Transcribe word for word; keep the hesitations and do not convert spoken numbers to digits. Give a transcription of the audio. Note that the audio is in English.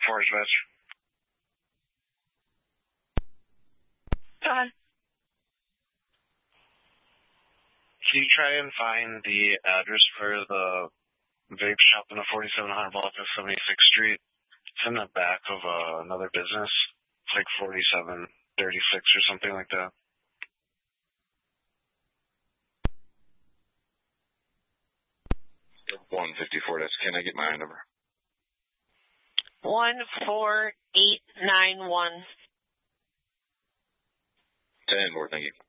Forge Match. Go ahead. Can you try and find the address for the vape shop in the forty-seven hundred block of seventy-sixth Street? It's in the back of uh, another business. It's like forty-seven thirty-six or something like that. one fifty-four, that's, can I get my number? One four eight nine one. ten more, thank you.